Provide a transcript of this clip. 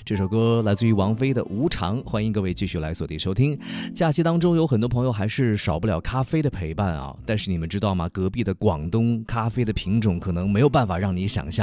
这首歌来自于王菲的《无常》，欢迎各位继续来锁定收听。假期当中有很多朋友还是少不了咖啡的陪伴啊，但是你们知道吗？隔壁的广东咖啡的品种可能没有办法让你想象。